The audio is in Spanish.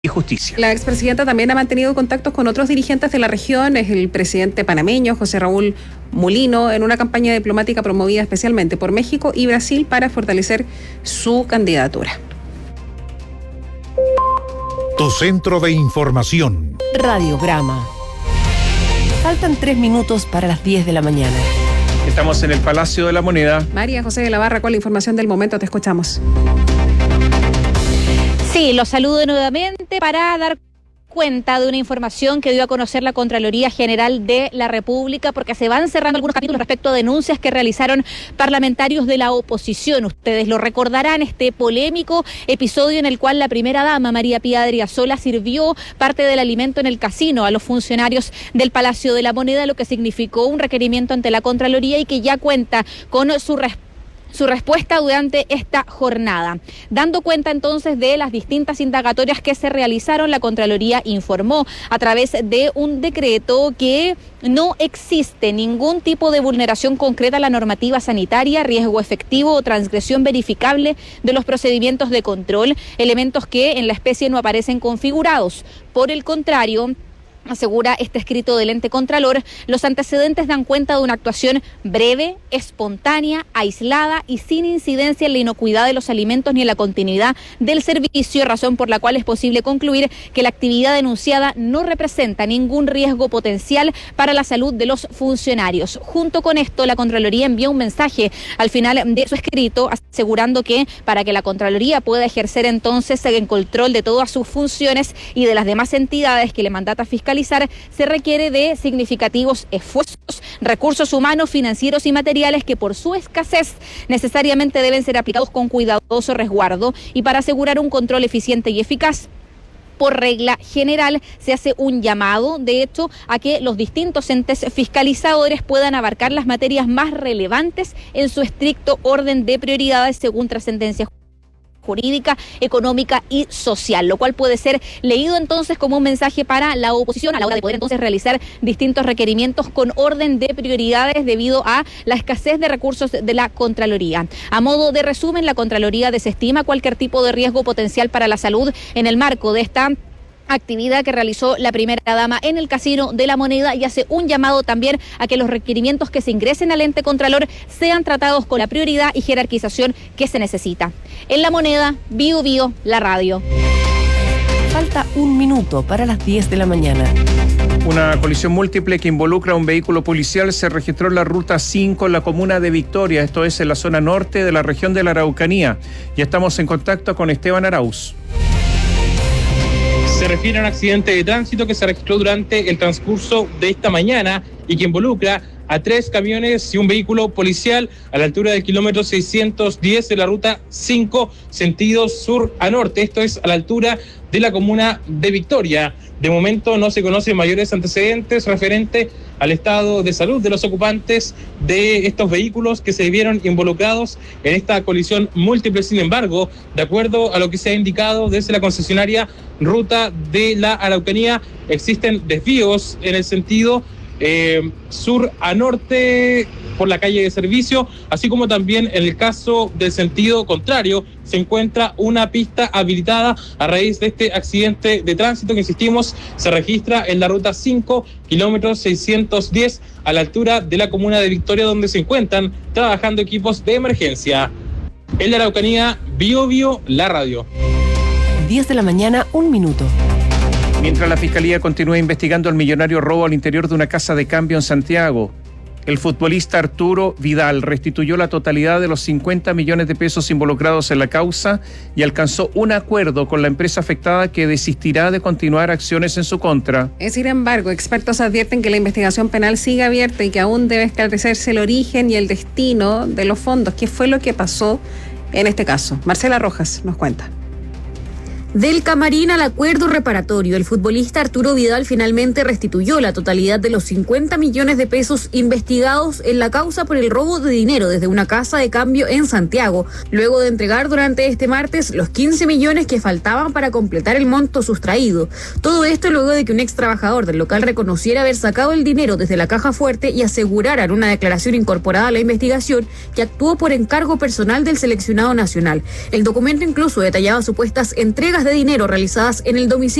y Justicia. La expresidenta también ha mantenido contactos con otros dirigentes de la región, es el presidente panameño José Raúl Mulino, en una campaña diplomática promovida especialmente por México y Brasil para fortalecer su candidatura. Tu centro de información. Radiograma. Faltan 3 minutos para las 10 de la mañana. Estamos en el Palacio de la Moneda. María José de la Barra, con la información del momento, te escuchamos. Sí, los saludo nuevamente para dar cuenta de una información que dio a conocer la Contraloría General de la República, porque se van cerrando algunos capítulos respecto a denuncias que realizaron parlamentarios de la oposición. Ustedes lo recordarán, este polémico episodio en el cual la primera dama, María Pía Adriasola, sirvió parte del alimento en el casino a los funcionarios del Palacio de la Moneda, lo que significó un requerimiento ante la Contraloría y que ya cuenta con su respuesta durante esta jornada. Dando cuenta entonces de las distintas indagatorias que se realizaron, la Contraloría informó a través de un decreto que no existe ningún tipo de vulneración concreta a la normativa sanitaria, riesgo efectivo o transgresión verificable de los procedimientos de control, elementos que en la especie no aparecen configurados. Por el contrario, asegura este escrito del ente contralor, los antecedentes dan cuenta de una actuación breve, espontánea, aislada y sin incidencia en la inocuidad de los alimentos ni en la continuidad del servicio, razón por la cual es posible concluir que la actividad denunciada no representa ningún riesgo potencial para la salud de los funcionarios. Junto con esto, la Contraloría envió un mensaje al final de su escrito asegurando que para que la Contraloría pueda ejercer entonces el control de todas sus funciones y de las demás entidades que le mandata fiscalizar, se requiere de significativos esfuerzos, recursos humanos, financieros y materiales que por su escasez necesariamente deben ser aplicados con cuidadoso resguardo y para asegurar un control eficiente y eficaz. Por regla general, se hace un llamado, de hecho, a que los distintos entes fiscalizadores puedan abarcar las materias más relevantes en su estricto orden de prioridades según trascendencia jurídica, económica y social, lo cual puede ser leído entonces como un mensaje para la oposición a la hora de poder entonces realizar distintos requerimientos con orden de prioridades debido a la escasez de recursos de la Contraloría. A modo de resumen, la Contraloría desestima cualquier tipo de riesgo potencial para la salud en el marco de esta actividad que realizó la primera dama en el Casino de la Moneda y hace un llamado también a que los requerimientos que se ingresen al ente contralor sean tratados con la prioridad y jerarquización que se necesita. En La Moneda, Bio Bio, la radio. Falta 1 minuto para las 10 de la mañana. Una colisión múltiple que involucra a un vehículo policial se registró en la ruta 5 en la comuna de Victoria, esto es en la zona norte de la región de la Araucanía. Y estamos en contacto con Esteban Arauz. Se refiere a un accidente de tránsito que se registró durante el transcurso de esta mañana y que involucra a 3 camiones y un vehículo policial a la altura del kilómetro 610 de la ruta 5, sentido sur a norte. Esto es a la altura de la comuna de Victoria. De momento no se conocen mayores antecedentes referente al estado de salud de los ocupantes de estos vehículos que se vieron involucrados en esta colisión múltiple. Sin embargo, de acuerdo a lo que se ha indicado desde la concesionaria Ruta de la Araucanía, existen desvíos en el sentido sur a norte por la calle de servicio, así como también en el caso del sentido contrario se encuentra una pista habilitada a raíz de este accidente de tránsito que, insistimos, se registra en la ruta 5, kilómetro 610, a la altura de la comuna de Victoria, donde se encuentran trabajando equipos de emergencia. En la Araucanía, Bio Bio, la radio. 10 de la mañana, 1 minuto. Mientras la Fiscalía continúa investigando el millonario robo al interior de una casa de cambio en Santiago, el futbolista Arturo Vidal restituyó la totalidad de los 50 millones de pesos involucrados en la causa y alcanzó un acuerdo con la empresa afectada que desistirá de continuar acciones en su contra. Sin embargo, expertos advierten que la investigación penal sigue abierta y que aún debe esclarecerse el origen y el destino de los fondos. ¿Qué fue lo que pasó en este caso? Marcela Rojas nos cuenta. Del camarín al acuerdo reparatorio, el futbolista Arturo Vidal finalmente restituyó la totalidad de los 50 millones de pesos investigados en la causa por el robo de dinero desde una casa de cambio en Santiago, luego de entregar durante este martes los 15 millones que faltaban para completar el monto sustraído. Todo esto luego de que un ex trabajador del local reconociera haber sacado el dinero desde la caja fuerte y asegurara en una declaración incorporada a la investigación que actuó por encargo personal del seleccionado nacional. El documento incluso detallaba supuestas entregas de dinero realizadas en el domicilio